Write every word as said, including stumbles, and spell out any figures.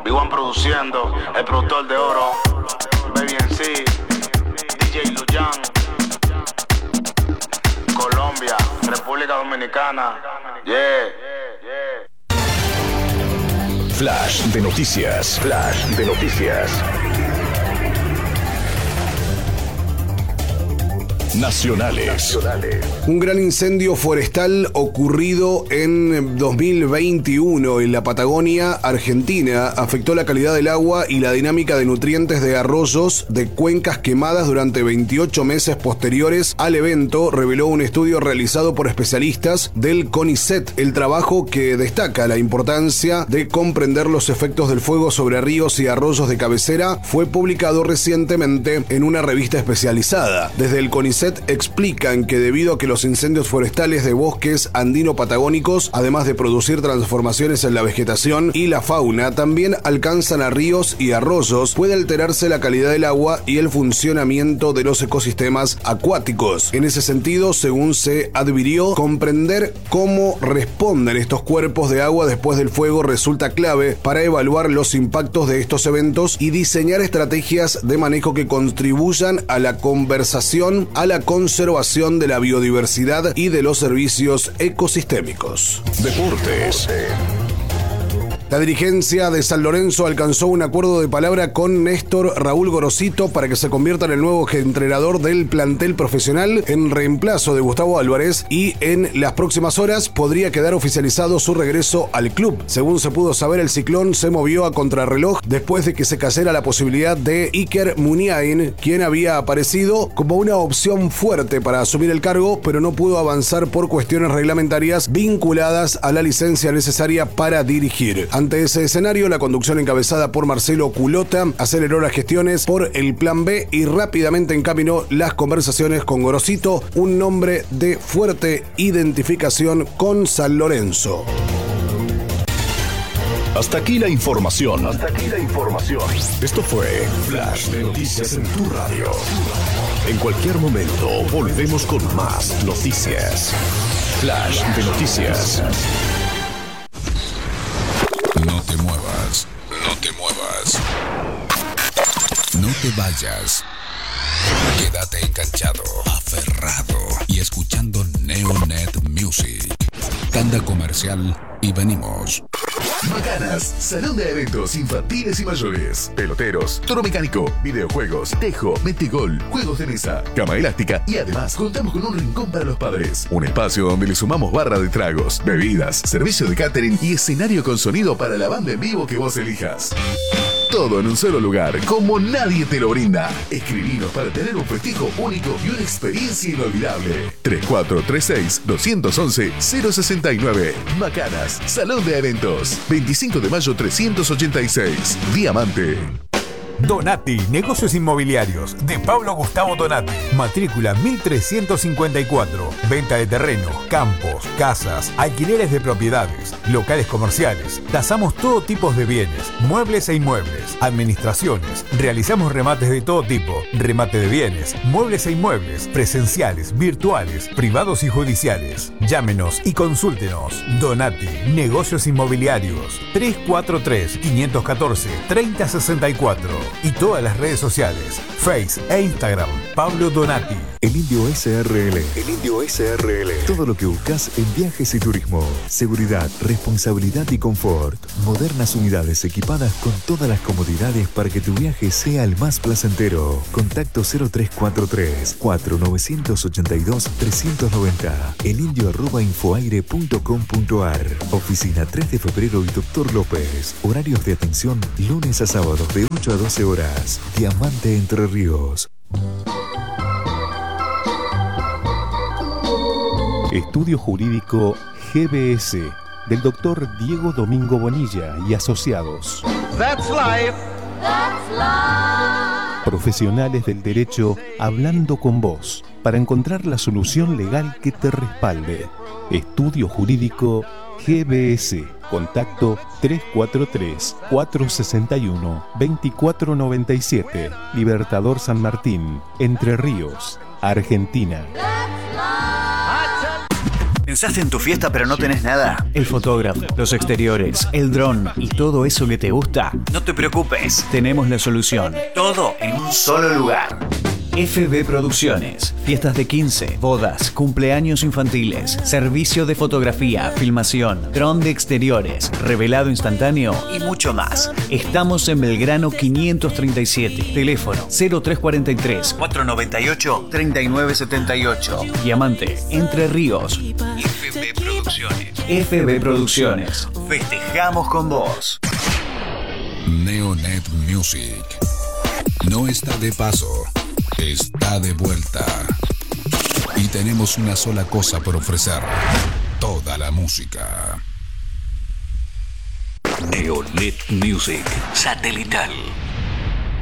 B uno produciendo, el productor de oro, Baby N C, D J Luyan, Colombia, República Dominicana, yeah, yeah. Flash de noticias, flash de noticias. Nacionales. Un gran incendio forestal ocurrido en dos mil veintiuno en la Patagonia, Argentina, afectó la calidad del agua y la dinámica de nutrientes de arroyos de cuencas quemadas durante veintiocho meses posteriores al evento, reveló un estudio realizado por especialistas del CONICET. El trabajo, que destaca la importancia de comprender los efectos del fuego sobre ríos y arroyos de cabecera, fue publicado recientemente en una revista especializada. Desde el CONICET explican que debido a que los incendios forestales de bosques andino-patagónicos, además de producir transformaciones en la vegetación y la fauna, también alcanzan a ríos y arroyos, puede alterarse la calidad del agua y el funcionamiento de los ecosistemas acuáticos. En ese sentido, según se advirió, comprender cómo responden estos cuerpos de agua después del fuego resulta clave para evaluar los impactos de estos eventos y diseñar estrategias de manejo que contribuyan a la conversación, a la conservación de la biodiversidad y de los servicios ecosistémicos. Deportes. La dirigencia de San Lorenzo alcanzó un acuerdo de palabra con Néstor Raúl Gorosito para que se convierta en el nuevo entrenador del plantel profesional en reemplazo de Gustavo Álvarez, y en las próximas horas podría quedar oficializado su regreso al club. Según se pudo saber, el Ciclón se movió a contrarreloj después de que se cayera la posibilidad de Iker Muniain, quien había aparecido como una opción fuerte para asumir el cargo, pero no pudo avanzar por cuestiones reglamentarias vinculadas a la licencia necesaria para dirigir. Ante ese escenario, la conducción encabezada por Marcelo Culota aceleró las gestiones por el plan B y rápidamente encaminó las conversaciones con Gorosito, un nombre de fuerte identificación con San Lorenzo. Hasta aquí la información. Hasta aquí la información. Esto fue Flash de Noticias en tu radio. En cualquier momento volvemos con más noticias. Flash de Noticias. No te muevas, no te muevas. No te vayas. Quédate enganchado, aferrado y escuchando Neonet Music. Tanda comercial y venimos. Macanas, salón de eventos infantiles y mayores, peloteros, toro mecánico, videojuegos, tejo, metegol, juegos de mesa, cama elástica y además contamos con un rincón para los padres. Un espacio donde le sumamos barra de tragos, bebidas, servicio de catering y escenario con sonido para la banda en vivo que vos elijas. Todo en un solo lugar, como nadie te lo brinda. Escribinos para tener un festejo único y una experiencia inolvidable. tres cuatro tres seis, dos once, cero sesenta y nueve. Macanas, Salón de Eventos. veinticinco de mayo trescientos ochenta y seis. Diamante. Donati, negocios inmobiliarios, de Pablo Gustavo Donati. Matrícula mil trescientos cincuenta y cuatro. Venta de terreno, campos, casas, alquileres de propiedades, locales comerciales. Tasamos todo tipo de bienes, muebles e inmuebles, administraciones. Realizamos remates de todo tipo, remate de bienes, muebles e inmuebles, presenciales, virtuales, privados y judiciales. Llámenos y consúltenos. Donati, negocios inmobiliarios. tres cuatro tres, cinco uno cuatro, tres cero seis cuatro. Y todas las redes sociales, Face e Instagram, Pablo Donati. El Indio S R L. El Indio S R L. Todo lo que buscas en viajes y turismo. Seguridad, responsabilidad y confort. Modernas unidades equipadas con todas las comodidades para que tu viaje sea el más placentero. Contacto cero tres cuatro tres, cuatro nueve ocho dos, tres nueve cero. elindio arroba infoaire punto com punto ar. Oficina tres de febrero y Doctor López. Horarios de atención lunes a sábados de ocho a doce horas. Diamante Entre Ríos. Estudio Jurídico G B S del doctor Diego Domingo Bonilla y asociados. That's life. That's life. Profesionales del derecho hablando con vos para encontrar la solución legal que te respalde. Estudio Jurídico G B S. Contacto tres cuatro tres, cuatro seis uno, dos cuatro nueve siete. Libertador San Martín, Entre Ríos, Argentina. ¿Pensaste en tu fiesta pero no tenés nada? El fotógrafo, los exteriores, el dron y todo eso que te gusta. No te preocupes, tenemos la solución. Todo en un solo lugar. F B Producciones. Fiestas de quince, bodas, cumpleaños infantiles, servicio de fotografía, filmación, dron de exteriores, revelado instantáneo y mucho más. Estamos en Belgrano quinientos treinta y siete. Teléfono cero tres cuatro tres, cuatro nueve ocho, tres nueve siete ocho. Diamante, Entre Ríos. F B Producciones. F B Producciones. Festejamos con vos. Neonet Music. No está de paso. Está de vuelta. Y tenemos una sola cosa por ofrecer. Toda la música. Neonet Music. Satelital.